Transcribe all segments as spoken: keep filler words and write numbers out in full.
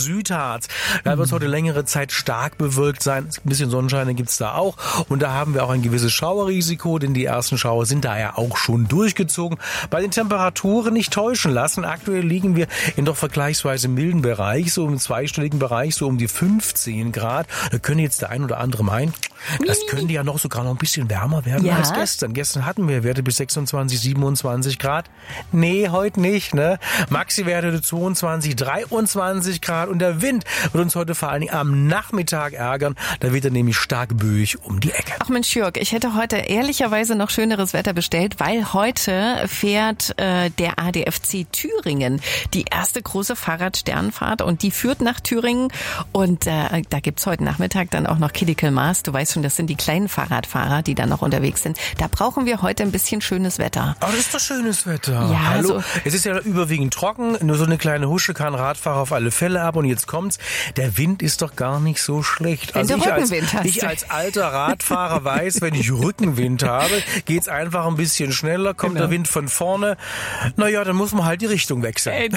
Südharz. Da wird es heute längere Zeit stark bewölkt sein. Ein bisschen Sonnenschein gibt's da auch. Und da haben wir auch ein gewisses Schauerrisiko, denn die ersten Schauer sind da ja auch schon durchgezogen. Bei den Temperaturen nicht täuschen lassen. Aktuell liegen wir in doch vergleichsweise milden Bereich, so im zweistelligen Bereich, so um die fünfzehn Grad. Da können jetzt der ein oder andere meinen, das könnte ja noch sogar noch ein bisschen wärmer werden ja. als gestern. Gestern hatten wir Werte bis sechsundzwanzig, siebenundzwanzig Grad. Nee, heute nicht, ne? Maxi-Werte zweiundzwanzig, dreiundzwanzig Grad und der Wind wird uns heute vor allen Dingen am Nachmittag ärgern. Da wird er nämlich stark böig um die Ecke. Ach Mensch, Jörg, ich hätte heute ehrlicherweise noch schöneres Wetter bestellt, weil heute fährt äh, der A D F C Thüringen die erste große Fahrradsternfahrt und die führt nach Thüringen und äh, da gibt's heute Nachmittag dann auch noch Critical Mass. Du weißt schon, das sind die kleinen Fahrradfahrer, die dann noch unterwegs sind. Da brauchen wir heute ein bisschen schönes Wetter. Aber das ist doch schönes Wetter. Ja, Hallo. so. Es ist ja überwiegend trocken, nur so eine kleine Husche kann Radfahrer auf alle Fälle ab und jetzt kommt's. Der Wind ist doch gar nicht so schlecht. Wenn Also du ich als, Rückenwind hast. ich als alter Radfahrer weiß, wenn ich Rückenwind habe, geht's einfach ein bisschen schneller, kommt Genau. der Wind von vorne. Naja, dann muss man halt die Richtung wechseln. Äh, die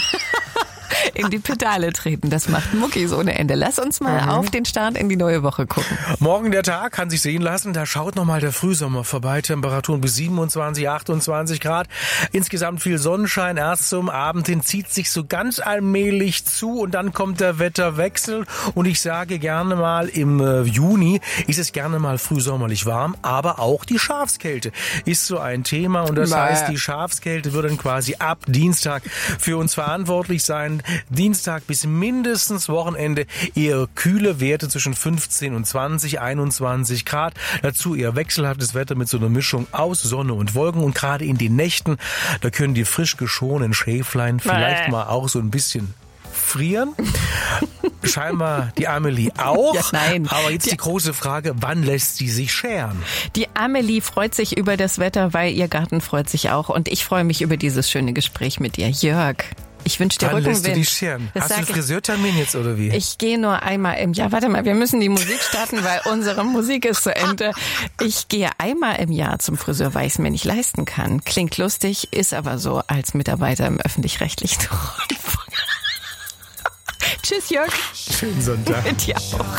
in die Pedale treten. Das macht Muckis ohne Ende. Lass uns mal mhm. auf den Start in die neue Woche gucken. Morgen der Tag kann sich sehen lassen. Da schaut nochmal der Frühsommer vorbei. Temperaturen bis siebenundzwanzig, achtundzwanzig Grad. Insgesamt viel Sonnenschein. Erst zum Abend hin zieht sich so ganz allmählich zu und dann kommt der Wetterwechsel. Und ich sage gerne mal, im äh, Juni ist es gerne mal frühsommerlich warm, aber auch die Schafskälte ist so ein Thema. Und das Bäh. heißt, die Schafskälte wird dann quasi ab Dienstag für uns verantwortlich sein. Dienstag bis mindestens Wochenende eher kühle Werte zwischen fünfzehn und zwanzig, einundzwanzig Grad. Dazu eher wechselhaftes Wetter mit so einer Mischung aus Sonne und Wolken. Und gerade in den Nächten, da können die frisch geschorenen Schäflein vielleicht mal auch so ein bisschen frieren. Scheinbar die Amelie auch. Ja, nein. Aber jetzt die, die große Frage, wann lässt sie sich scheren? Die Amelie freut sich über das Wetter, weil ihr Garten freut sich auch. Und ich freue mich über dieses schöne Gespräch mit dir, Jörg. Ich wünsche dir Wann Rückenwind. lässt du dich scheren? Das Hast du einen ich. Friseurtermin jetzt oder wie? Ich gehe nur einmal im Jahr. Warte mal, wir müssen die Musik starten, weil unsere Musik ist zu Ende. Ich gehe einmal im Jahr zum Friseur, weil ich es mir nicht leisten kann. Klingt lustig, ist aber so als Mitarbeiter im öffentlich-rechtlichen Rundfunk. Tschüss, Jörg. Schönen Sonntag. Mit dir auch.